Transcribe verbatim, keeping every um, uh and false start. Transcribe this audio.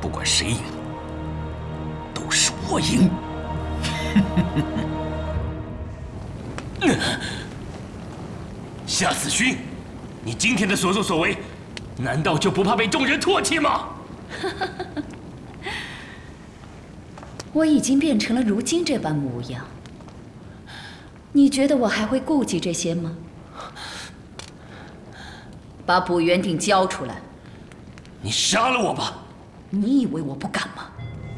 不管谁赢，都是我赢。夏子勋，你今天的所作所为，难道就不怕被众人唾弃吗？ 我已经变成了如今这般模样，你觉得我还会顾忌这些吗？把卜元鼎交出来！ 你杀了我吧！ 你以为我不敢吗？